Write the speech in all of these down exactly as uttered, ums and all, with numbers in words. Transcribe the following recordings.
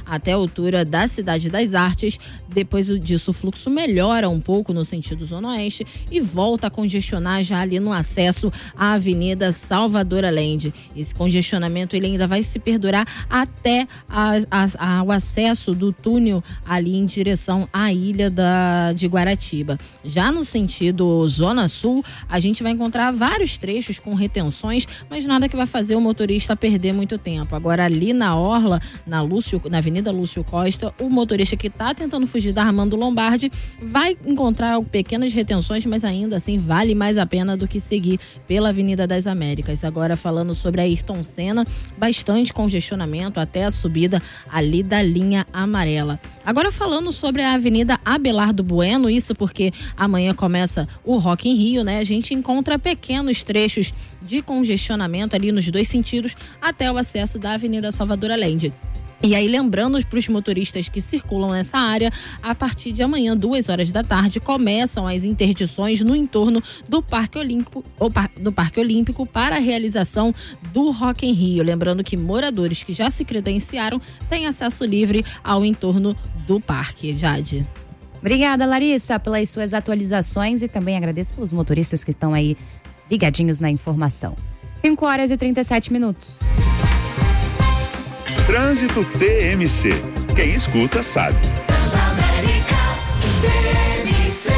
até a altura da Cidade das Artes. Depois disso, o fluxo melhora um pouco no sentido Zona Oeste e volta a congestionar já ali no acesso à Avenida Salvador Allende. Esse congestionamento ele ainda vai se perdurar até a, a, a, o acesso do túnel ali em direção à ilha da, de Guaratiba. Já no sentido Zona Sul, a gente vai encontrar vários trechos com retenções, mas nada que vai fazer o motorista perder muito tempo. Agora ali na Orla, na, Lúcio, na Avenida Lúcio Costa, o motorista que está tentando fugir da Armando Lombardi vai encontrar pequenas retenções, mas ainda assim vale mais a pena do que seguir pela Avenida das Américas. Agora falando sobre a Ayrton Senna, bastante congestionamento até a subida ali da linha amarela. Agora falando sobre a Avenida Abelardo Bueno, isso porque amanhã começa o Rock in Rio, né? A gente encontra pequenos trechos de congestionamento ali nos dois sentidos até o acesso da Avenida Salvador Allende. E aí, lembrando para os motoristas que circulam nessa área, a partir de amanhã, duas horas da tarde, começam as interdições no entorno do Parque Olímpico, ou par, do Parque Olímpico para a realização do Rock in Rio. Lembrando que moradores que já se credenciaram têm acesso livre ao entorno do parque. Jade. Obrigada, Larissa, pelas suas atualizações e também agradeço pelos motoristas que estão aí ligadinhos na informação. cinco horas e trinta e sete minutos. Trânsito T M C. Quem escuta sabe. Transamérica T M C.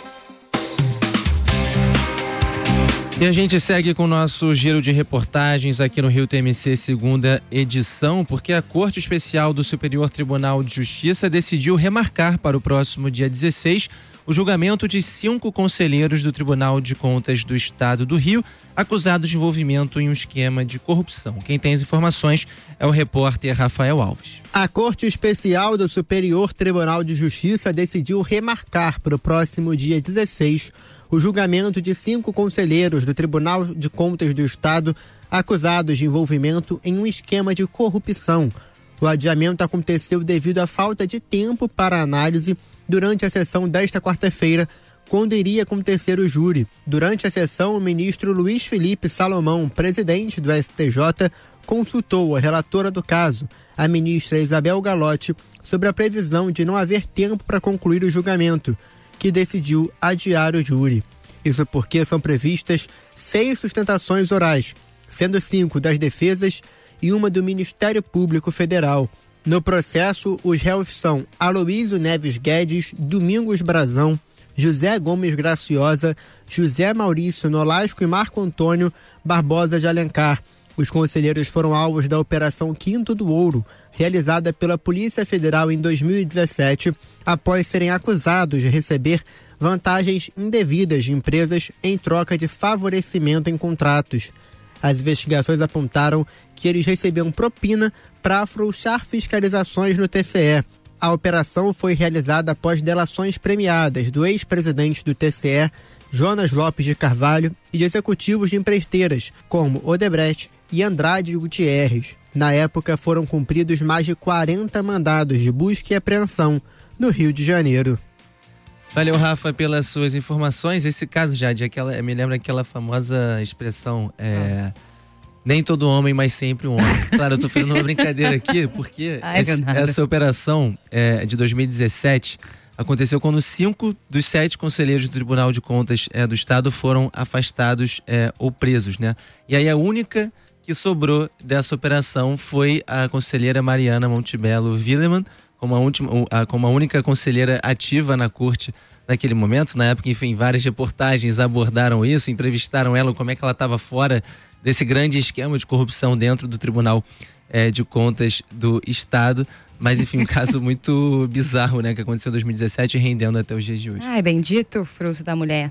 E a gente segue com o nosso giro de reportagens aqui no Rio T M C, segunda edição, porque a Corte Especial do Superior Tribunal de Justiça decidiu remarcar para o próximo dia dezesseis o julgamento de cinco conselheiros do Tribunal de Contas do Estado do Rio, acusados de envolvimento em um esquema de corrupção. Quem tem as informações é o repórter Rafael Alves. A Corte Especial do Superior Tribunal de Justiça decidiu remarcar para o próximo dia dezesseis o julgamento de cinco conselheiros do Tribunal de Contas do Estado acusados de envolvimento em um esquema de corrupção. O adiamento aconteceu devido à falta de tempo para análise durante a sessão desta quarta-feira, quando iria acontecer o júri. Durante a sessão, o ministro Luiz Felipe Salomão, presidente do S T J, consultou a relatora do caso, a ministra Isabel Galotti, sobre a previsão de não haver tempo para concluir o julgamento, que decidiu adiar o júri. Isso porque são previstas seis sustentações orais, sendo cinco das defesas e uma do Ministério Público Federal. No processo, os réus são Aloísio Neves Guedes, Domingos Brazão, José Gomes Graciosa, José Maurício Nolasco e Marco Antônio Barbosa de Alencar. Os conselheiros foram alvos da Operação Quinto do Ouro, realizada pela Polícia Federal em dois mil e dezessete, após serem acusados de receber vantagens indevidas de empresas em troca de favorecimento em contratos. As investigações apontaram que eles recebiam propina para afrouxar fiscalizações no T C E. A operação foi realizada após delações premiadas do ex-presidente do T C E, Jonas Lopes de Carvalho, e de executivos de empreiteiras, como Odebrecht e Andrade Gutierrez. Na época, foram cumpridos mais de quarenta mandados de busca e apreensão no Rio de Janeiro. Valeu, Rafa, pelas suas informações. Esse caso, Jade, aquela, me lembra aquela famosa expressão, é, nem todo homem, mas sempre um homem. Claro, eu tô fazendo uma brincadeira aqui, porque Ai, essa, essa operação é, de dois mil e dezessete aconteceu quando cinco dos sete conselheiros do Tribunal de Contas é, do Estado foram afastados é, ou presos, né? E aí a única que sobrou dessa operação foi a conselheira Mariana Montebello Willemann, como a, última, como a única conselheira ativa na corte naquele momento. Na época, enfim, várias reportagens abordaram isso, entrevistaram ela, como é que ela estava fora desse grande esquema de corrupção dentro do Tribunal é, de Contas do Estado. Mas, enfim, um caso muito bizarro, né, que aconteceu em dois mil e dezessete, rendendo até os dias de hoje. Ai, bendito fruto da mulher.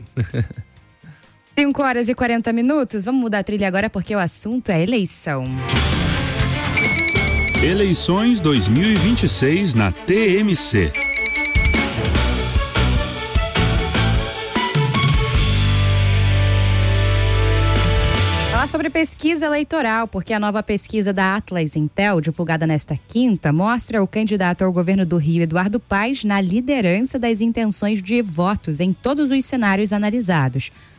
cinco horas e quarenta minutos, vamos mudar a trilha agora porque o assunto é eleição. Eleições dois mil e vinte e seis na T M C. Falar sobre pesquisa eleitoral, porque a nova pesquisa da Atlas Intel, divulgada nesta quinta, mostra o candidato ao governo do Rio, Eduardo Paes, na liderança das intenções de votos em todos os cenários analisados.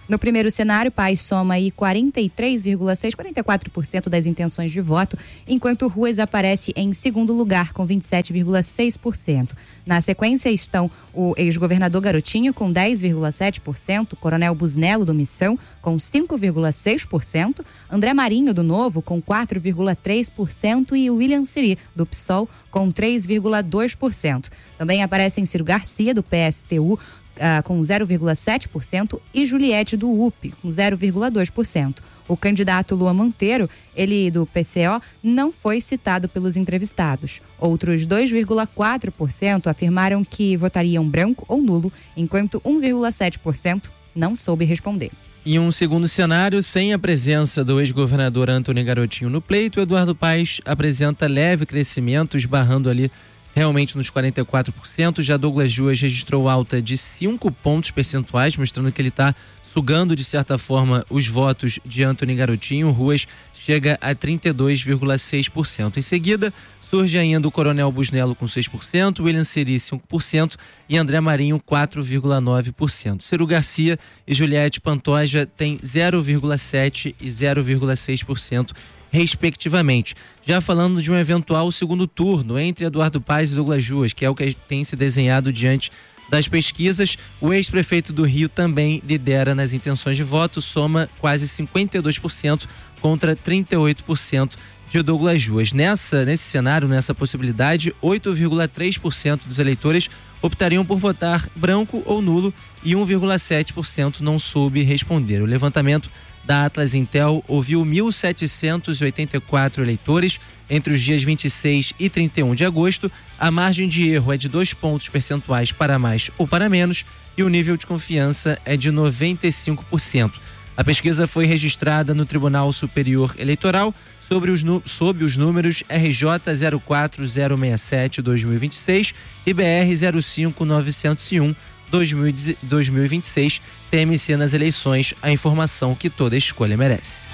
No primeiro cenário, Paz soma aí quarenta e três vírgula seis por cento, quarenta e quatro por cento das intenções de voto, enquanto Ruas aparece em segundo lugar com vinte e sete vírgula seis por cento. Na sequência estão o ex-governador Garotinho com dez vírgula sete por cento, Coronel Busnello do Missão com cinco vírgula seis por cento, André Marinho do Novo com quatro vírgula três por cento e William Siri do P SOL com três vírgula dois por cento. Também aparecem Ciro Garcia do P S T U Uh, com zero vírgula sete por cento e Juliette do U P com zero vírgula dois por cento. O candidato Luan Monteiro, ele do P C O, não foi citado pelos entrevistados. Outros dois vírgula quatro por cento afirmaram que votariam branco ou nulo, enquanto um vírgula sete por cento não soube responder. Em um segundo cenário, sem a presença do ex-governador Antony Garotinho no pleito, Eduardo Paes apresenta leve crescimento, esbarrando ali realmente nos quarenta e quatro por cento. Já Douglas Ruas registrou alta de cinco pontos percentuais, mostrando que ele está sugando, de certa forma, os votos de Antony Garotinho. Ruas chega a trinta e dois vírgula seis por cento. Em seguida, surge ainda o Coronel Busnello com seis por cento, William Siri cinco por cento e André Marinho quatro vírgula nove por cento. Ciro Garcia e Juliette Pantoja têm zero vírgula sete por cento e zero vírgula seis por cento, respectivamente. Já falando de um eventual segundo turno entre Eduardo Paes e Douglas Ruas, que é o que tem se desenhado diante das pesquisas, o ex-prefeito do Rio também lidera nas intenções de voto, soma quase cinquenta e dois por cento contra trinta e oito por cento de Douglas Ruas. Nessa, nesse cenário, nessa possibilidade, oito vírgula três por cento dos eleitores optariam por votar branco ou nulo e um vírgula sete por cento não soube responder. O levantamento da Atlas Intel ouviu mil setecentos e oitenta e quatro eleitores entre os dias vinte e seis e trinta e um de agosto. A margem de erro é de dois pontos percentuais para mais ou para menos e o nível de confiança é de noventa e cinco por cento. A pesquisa foi registrada no Tribunal Superior Eleitoral sobre os, sob os números R J zero quatro zero seis sete barra dois mil e vinte e seis e B R zero cinco nove zero um dois mil e vinte e seis. T M C nas eleições, a informação que toda escolha merece.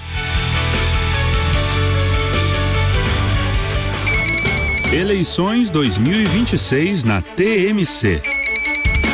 Eleições dois mil e vinte e seis na T M C.